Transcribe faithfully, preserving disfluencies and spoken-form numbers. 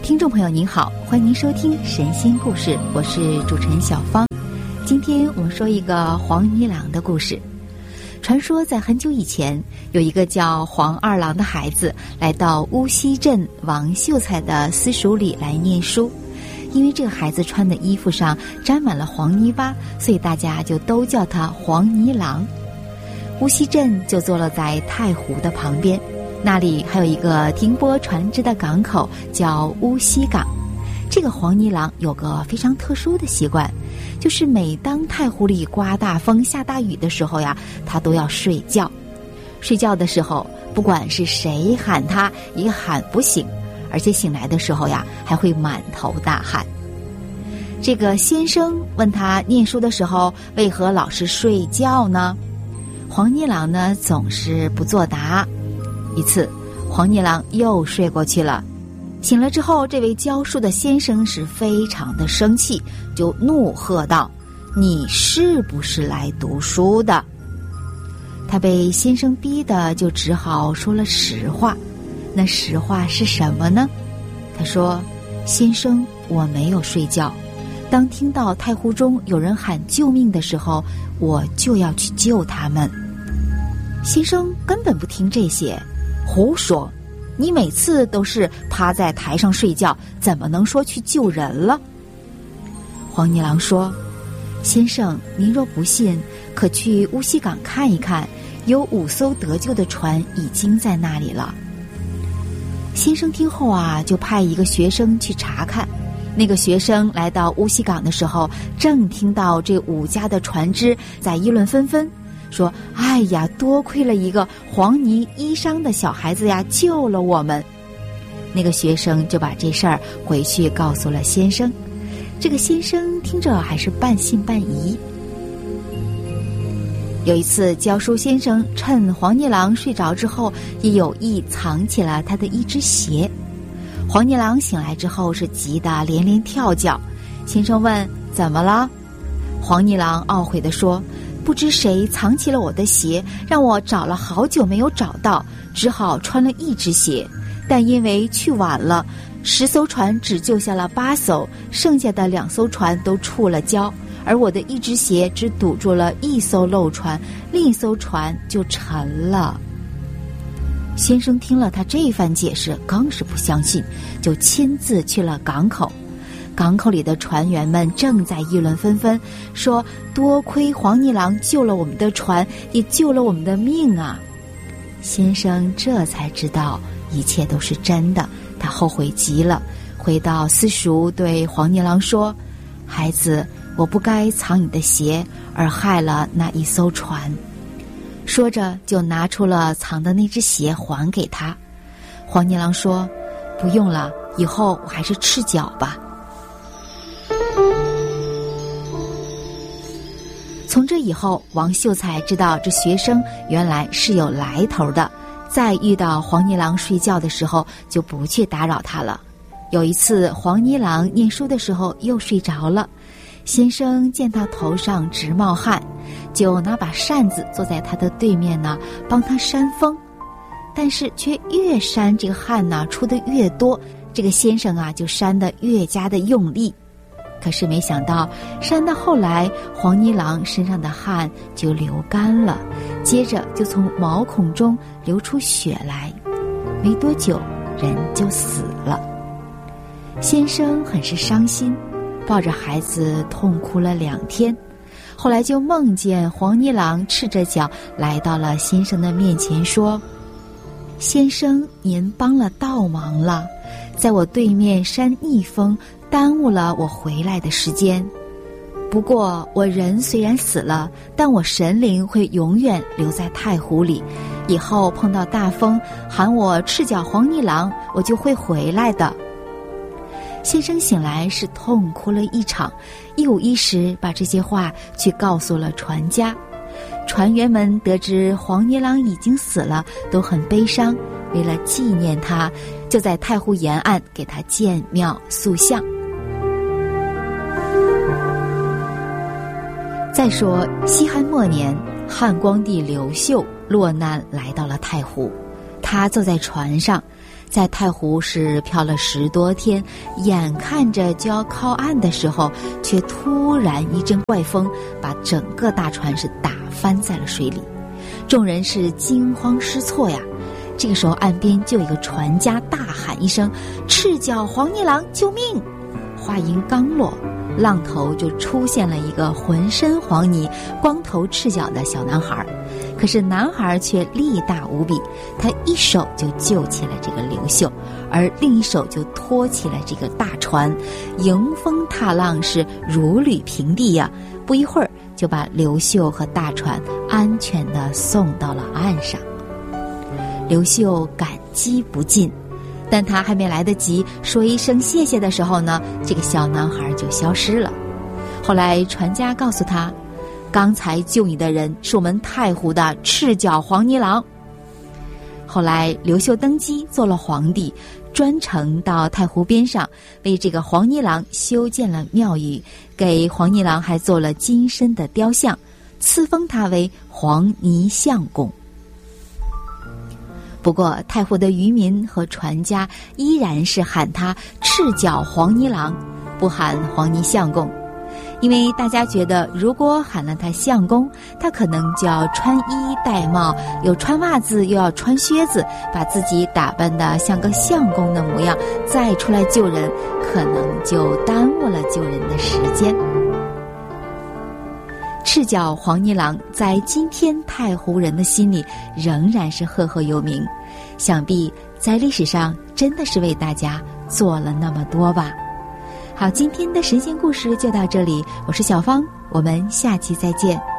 听众朋友您好，欢迎您收听神仙故事，我是主持人小芳。今天我们说一个黄泥郎的故事。传说在很久以前，有一个叫黄二郎的孩子来到乌溪镇王秀才的私塾里来念书。因为这个孩子穿的衣服上沾满了黄泥巴，所以大家就都叫他黄泥郎。乌溪镇就坐落在太湖的旁边，那里还有一个停泊船只的港口叫乌溪港。这个黄泥郎有个非常特殊的习惯，就是每当太湖里刮大风下大雨的时候呀，他都要睡觉。睡觉的时候，不管是谁喊他也喊不醒，而且醒来的时候呀，还会满头大汗。这个先生问他念书的时候为何老是睡觉呢？黄泥郎呢总是不作答。一次，黄泥郎又睡过去了。醒了之后，这位教书的先生是非常的生气，就怒喝道：你是不是来读书的？他被先生逼得就只好说了实话。那实话是什么呢？他说：先生，我没有睡觉，当听到太湖中有人喊救命的时候，我就要去救他们。先生根本不听这些，胡说，你每次都是趴在台上睡觉，怎么能说去救人了？黄泥郎说：先生，您若不信，可去乌溪港看一看，有五艘得救的船已经在那里了。先生听后啊，就派一个学生去查看。那个学生来到乌溪港的时候，正听到这五家的船只在议论纷纷，说：哎呀，多亏了一个黄泥衣裳的小孩子呀，救了我们。那个学生就把这事儿回去告诉了先生。这个先生听着还是半信半疑。有一次，教书先生趁黄泥郎睡着之后，也有意藏起了他的一只鞋。黄泥郎醒来之后是急得连连跳脚。先生问：怎么了？黄泥郎懊悔地说：不知谁藏起了我的鞋，让我找了好久没有找到，只好穿了一只鞋。但因为去晚了，十艘船只救下了八艘，剩下的两艘船都触了礁，而我的一只鞋只堵住了一艘漏船，另一艘船就沉了。先生听了他这番解释，更是不相信，就亲自去了港口。港口里的船员们正在议论纷纷，说：多亏黄泥郎救了我们的船，也救了我们的命啊！先生这才知道一切都是真的，他后悔极了，回到私塾对黄泥郎说：孩子，我不该藏你的鞋，而害了那一艘船。说着就拿出了藏的那只鞋还给他。黄泥郎说：不用了，以后我还是赤脚吧。从这以后，王秀才知道这学生原来是有来头的，再遇到黄泥郎睡觉的时候就不去打扰他了。有一次，黄泥郎念书的时候又睡着了，先生见他头上直冒汗，就拿把扇子坐在他的对面呢，帮他扇风。但是却越扇这个汗呢出的越多，这个先生啊就扇得越加的用力。可是没想到，扇到后来，黄泥郎身上的汗就流干了，接着就从毛孔中流出血来，没多久人就死了。先生很是伤心，抱着孩子痛哭了两天。后来就梦见黄泥郎赤着脚来到了先生的面前，说：先生，您帮了倒忙了，在我对面扇逆风，耽误了我回来的时间。不过我人虽然死了，但我神灵会永远留在太湖里，以后碰到大风喊我赤脚黄泥郎，我就会回来的。先生醒来是痛哭了一场，一五一十把这些话去告诉了船家。船员们得知黄泥郎已经死了，都很悲伤，为了纪念他，就在太湖沿岸给他建庙塑像。再说西汉末年，汉光帝刘秀落难来到了太湖，他坐在船上， 在太湖是漂了十多天，眼看着就要靠岸的时候，却突然一阵怪风，把整个大船是打翻在了水里。众人是惊慌失措呀。这个时候岸边就有一个船家大喊一声：赤脚黄泥郎，救命！话音刚落，浪头就出现了一个浑身黄泥、光头赤脚的小男孩。可是男孩却力大无比，他一手就救起了这个刘秀，而另一手就托起了这个大船，迎风踏浪，是如履平地呀、啊。不一会儿就把刘秀和大船安全地送到了岸上。刘秀感激不尽，但他还没来得及说一声谢谢的时候呢，这个小男孩就消失了。后来船家告诉他，刚才救你的人是我们太湖的赤脚黄泥郎。后来刘秀登基做了皇帝，专程到太湖边上为这个黄泥郎修建了庙宇，给黄泥郎还做了金身的雕像，赐封他为黄泥相公。不过太湖的渔民和船家依然是喊他赤脚黄泥郎，不喊黄泥相公，因为大家觉得如果喊了他相公，他可能就要穿衣戴帽，又穿袜子又要穿靴子，把自己打扮得像个相公的模样，再出来救人，可能就耽误了救人的时间。赤脚黄泥郎在今天太湖人的心里仍然是赫赫有名，想必在历史上真的是为大家做了那么多吧。好，今天的神仙故事就到这里，我是小芳，我们下期再见。